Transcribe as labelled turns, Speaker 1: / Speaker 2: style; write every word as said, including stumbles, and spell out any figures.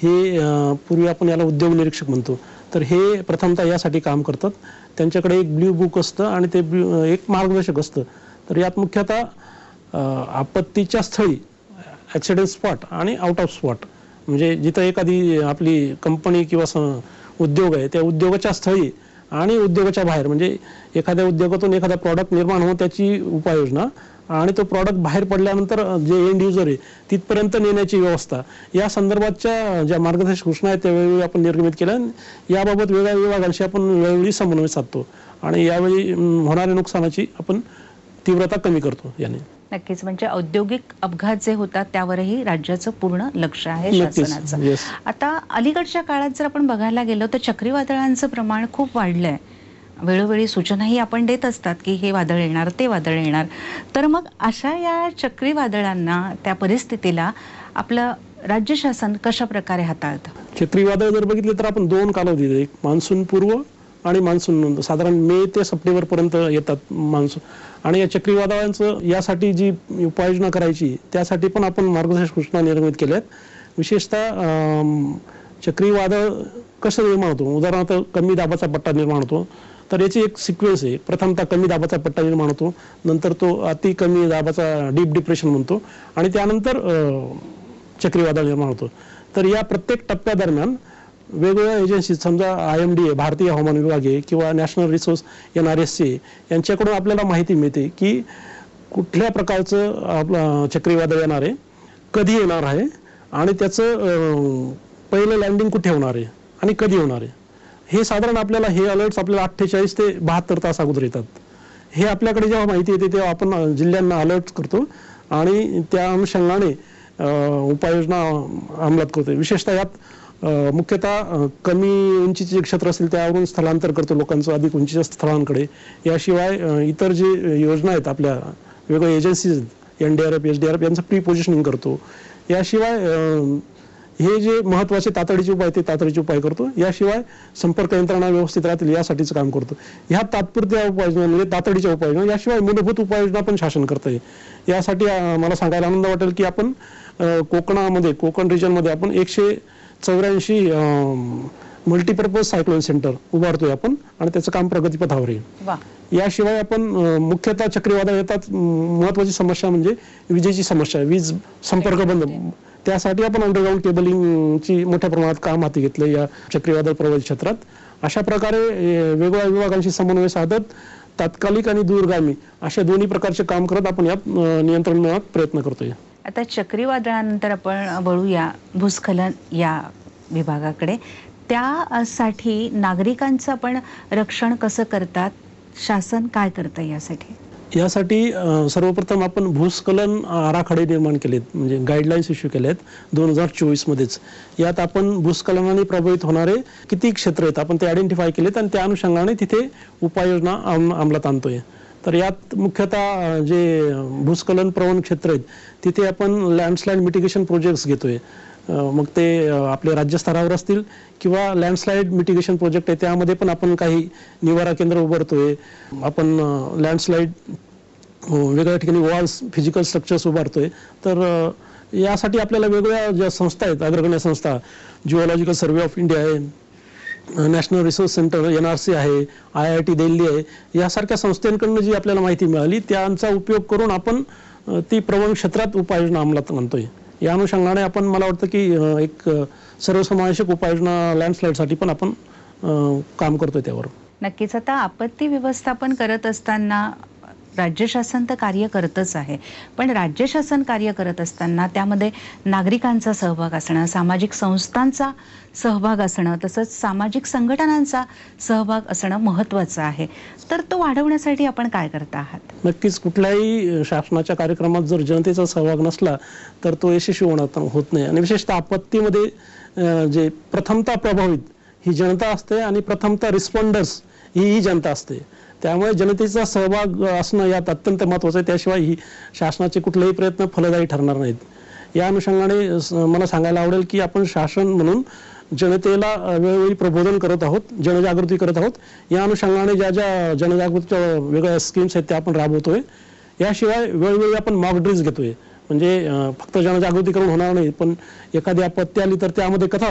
Speaker 1: हे पूर्वी आपण याला उद्योग निरीक्षक म्हणतो, तर हे प्रथमतः यासाठी काम करतात. त्यांच्याकडे एक ब्ल्यू बुक असतं आणि ते एक मार्गदर्शक असतं. तर यात मुख्यतः आपत्तीच्या स्थळी ॲक्सिडेंट स्पॉट आणि आउट ऑफ स्पॉट, म्हणजे जिथं एखादी आपली कंपनी किंवा उद्योग आहे त्या उद्योगाच्या स्थळी आणि उद्योगाच्या बाहेर, म्हणजे एखाद्या उद्योगातून एखादा प्रॉडक्ट निर्माण होऊन त्याची उपाययोजना आणि तो प्रॉडक्ट बाहेर पडल्यानंतर जे एंड युजर आहे तिथपर्यंत नेण्याची व्यवस्था, या संदर्भाच्या ज्या मार्गदर्शक सूचना आहेत त्या वेळोवेळी आपण निर्गमित केल्या. याबाबत वेगळ्या विभागांशी आपण वेळोवेळी समन्वय साधतो आणि यावेळी होणाऱ्या नुकसानाची आपण तीव्रता कमी करतो याने.
Speaker 2: नक्कीच, म्हणजे औद्योगिक अपघात जे होतात त्यावरही राज्याचं पूर्ण लक्ष आहे शासनाचं. आता अलीकडच्या काळात जर आपण बघायला गेलो तर चक्रीवादळांचं प्रमाण खूप वाढलंय. वेळोवेळी सूचनाही आपण देत असतात की हे वादळ येणार, ते वादळ येणार. तर मग अशा या चक्रीवादळांना, त्या परिस्थितीला आपलं राज्य शासन कशा प्रकारे हाताळतं?
Speaker 1: चक्रीवादळ जर बघितले तर आपण दोन कालावधी, एक मान्सून पूर्व आणि मान्सून नंतर, साधारण मे ते सप्टेंबर पर्यंत येतात मान्सून. आणि या चक्रीवादळांचं यासाठी जी उपाययोजना करायची त्यासाठी पण आपण मार्गदर्शक सूचना निर्गमित केल्या आहेत. विशेषतः चक्रीवादळ कसं निर्माण होतो, उदाहरणार्थ कमी दाबाचा पट्टा निर्माण होतो, तर याची एक सिक्वेन्स आहे. प्रथमतः कमी दाबाचा पट्टा निर्माण होतो, नंतर तो अति कमी दाबाचा डीप डिप्रेशन म्हणतो आणि त्यानंतर चक्रीवादळ निर्माण होतो. तर या प्रत्येक टप्प्यादरम्यान वेगवेगळ्या एजन्सी, समजा आय एम डी आहे, भारतीय हवामान विभाग आहे, किंवा national resource N R S C, यांच्याकडून आपल्याला माहिती मिळते की कुठल्या प्रकारचं आपलं चक्रीवादळ येणार आहे, कधी येणार आहे आणि त्याचं पहिलं लँडिंग कुठे होणार आहे आणि कधी होणार आहे. हे साधारण आपल्याला हे अलर्ट्स आपल्याला अठ्ठेचाळीस ते बहात्तर तास अगोदर येतात. हे आपल्याकडे जेव्हा माहिती येते तेव्हा आपण जिल्ह्यांना अलर्ट करतो आणि त्या अनुषंगाने उपाययोजना अंमलात करतो. विशेषतः यात मुख्यतः कमी उंचीचे जे क्षेत्र असेल त्यावरून स्थलांतर करतो लोकांचं अधिक उंचीच्या स्थळांकडे. याशिवाय इतर जे योजना आहेत आपल्या वेगवेगळ्या agencies, N D R F, S D R F यांचं प्री पोझिशनिंग करतो. याशिवाय हे जे महत्त्वाचे तातडीचे उपाय ते तातडीचे उपाय करतो. याशिवाय संपर्क यंत्रणा व्यवस्थित राहतील यासाठीचं काम करतो. ह्या तात्पुरत्या उपाययोजना म्हणजे तातडीच्या उपाययोजना, याशिवाय मूलभूत उपाययोजना पण शासन करतंय. यासाठी मला सांगायला आनंद वाटेल की आपण कोकणामध्ये, कोकण रिजनमध्ये आपण एकशे चौऱ्याऐंशी मल्टीपर्पज सायक्लोन सेंटर उभारतोय आपण आणि त्याचं काम प्रगतीपथावर आहे. याशिवाय आपण मुख्यतः चक्रीवादळ येतात महत्वाची समस्या म्हणजे विजेची समस्या, वीज संपर्क बंद, त्यासाठी आपण अंडरग्राऊंड केबलिंगची मोठ्या प्रमाणात काम हाती घेतलं या चक्रीवादळ प्रभावित क्षेत्रात. अशा प्रकारे वेगवेगळ्या विभागांशी समन्वय साधत तात्कालिक आणि दूरगामी अशा दोन्ही प्रकारचे काम करत आपण यात नियंत्रण मिळवण्यात प्रयत्न करतोय.
Speaker 2: आता चक्रीवादळानंतर आपण वळूया भूस्खलन या विभागाकडे. त्यासाठी नागरिकांचं आपण रक्षण कसं करतात, शासन काय करतं यासाठी?
Speaker 1: यासाठी सर्वप्रथम आपण भूस्खलन आराखडे निर्माण केलेत, म्हणजे गाईडलाईन्स इश्यू केलेत दोन हजार चोवीस मध्येच. यात आपण भूस्खलनाने प्रभावित होणारे किती क्षेत्र आहेत आपण ते आयडेंटिफाय केलेत आणि त्या अनुषंगाने तिथे उपाययोजना अंमलात आणतोय. तर यात मुख्यतः जे भूस्खलन प्रवण क्षेत्र आहेत तिथे आपण लँडस्लाईड मिटिगेशन प्रोजेक्ट्स घेतोय. मग ते आपल्या राज्यस्तरावर असतील किंवा लँडस्लाईड मिटिगेशन प्रोजेक्ट आहे त्यामध्ये पण आपण काही निवारा केंद्र उभारतोय. आपण लँडस्लाईड वेगवेगळ्या ठिकाणी वॉल्स, फिजिकल स्ट्रक्चर्स उभारतोय. तर यासाठी आपल्याला वेगवेगळ्या ज्या संस्था आहेत, अग्रगण्य संस्था, जिओलॉजिकल सर्व्हे ऑफ इंडिया आहे, national resource centre N R C आहे, आय आय टी दिल्ली आहे, यासारख्या संस्थांकडून जी आपल्याला माहिती मिळाली त्यांचा उपयोग करून आपण ती प्रवण क्षेत्रात उपाययोजना अंमलात आणतोय. या अनुषंगाने आपण, मला वाटतं की एक सर्वसमावेशक उपाययोजना लँडस्लाईडसाठी पण आपण काम करतोय त्यावर.
Speaker 2: नक्कीच. आता आपत्ती व्यवस्थापन करत असताना राज्य शासन तर कार्य करतच आहे, पण राज्य शासन कार्य करत असताना त्यामध्ये नागरिकांचा सहभाग असणं, सामाजिक संस्थांचा सहभाग असणं, तसंच सामाजिक संघटनांचा सहभाग असणं महत्त्वाचं आहे. तर तो वाढवण्यासाठी आपण काय करता आहात?
Speaker 1: नक्कीच. कुठल्याही शासनाच्या कार्यक्रमात जर जनतेचा सहभाग नसला तर तो यशस्वी होणार होत नाही. आणि विशेषतः आपत्तीमध्ये जे प्रथमतः प्रभावित ही जनता असते आणि प्रथमतः रिस्पॉन्डर्स ही ही जनता असते. त्यामुळे जनतेचा सहभाग असणं यात अत्यंत महत्त्वाचं आहे. त्याशिवाय ही शासनाचे कुठलेही प्रयत्न फलदायी ठरणार नाहीत. या अनुषंगाने मला सांगायला आवडेल की आपण शासन म्हणून जनतेला वेळोवेळी प्रबोधन करत आहोत, जनजागृती करत आहोत. या अनुषंगाने ज्या ज्या जनजागृतीच्या वेगळ्या स्कीम्स आहेत त्या आपण राबवतोय. याशिवाय वेळोवेळी आपण मॉक ड्रिल्स घेतोय. म्हणजे फक्त जनजागृती करून होणार नाही, पण एखादी आपत्ती आली तर त्यामध्ये कथा